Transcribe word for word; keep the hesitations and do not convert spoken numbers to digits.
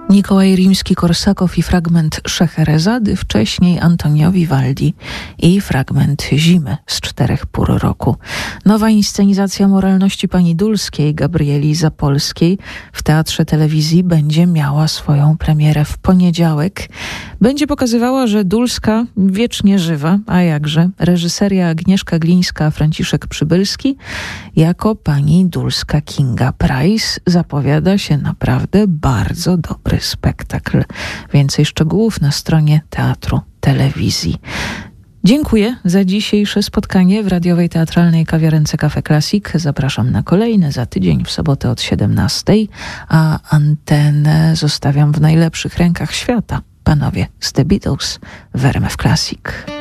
Mikołaj Rimski-Korsakow i fragment Szeherezady, wcześniej Antonio Vivaldi i fragment Zimy z Czterech Pór Roku. Nowa inscenizacja Moralności Pani Dulskiej Gabrieli Zapolskiej w Teatrze Telewizji będzie miała swoją premierę w poniedziałek. Będzie pokazywała, że Dulska wiecznie żywa, a jakże. Reżyseria Agnieszka Glińska, Franciszek Przybylski jako pani Dulska Kinga Price zapowiada się naprawdę bardzo dobry spektakl. Więcej szczegółów na stronie Teatru Telewizji. Dziękuję za dzisiejsze spotkanie w radiowej teatralnej kawiarence Cafe Classic. Zapraszam na kolejne za tydzień w sobotę od siedemnastej, a antenę zostawiam w najlepszych rękach świata. Panowie z The Beatles w R M F Classic.